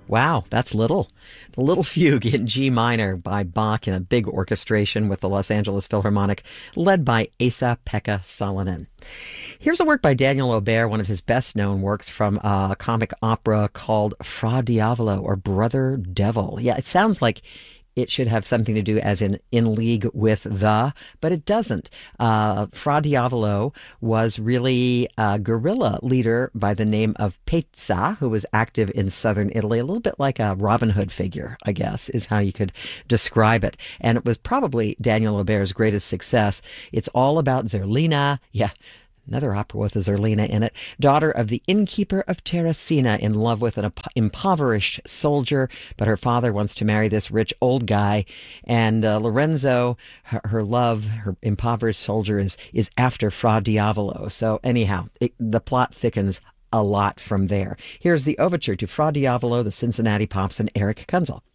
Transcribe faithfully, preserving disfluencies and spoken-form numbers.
Wow, that's little. The Little Fugue in G minor by Bach in a big orchestration with the Los Angeles Philharmonic, led by Esa-Pekka Salonen. Here's a work by Daniel Aubert, one of his best-known works from a comic opera called Fra Diavolo, or Brother Devil. Yeah, it sounds like it should have something to do as in in league with the, but it doesn't. Uh, Fra Diavolo was really a guerrilla leader by the name of Pezza, who was active in southern Italy, a little bit like a Robin Hood figure, I guess, is how you could describe it. And it was probably Daniel Aubert's greatest success. It's all about Zerlina. Yeah. Another opera with a Zerlina in it. Daughter of the innkeeper of Terracina, in love with an impoverished soldier, but her father wants to marry this rich old guy. And uh, Lorenzo, her, her love, her impoverished soldier, is is after Fra Diavolo. So anyhow, it, the plot thickens a lot from there. Here's the overture to Fra Diavolo, the Cincinnati Pops, and Eric Kunzel.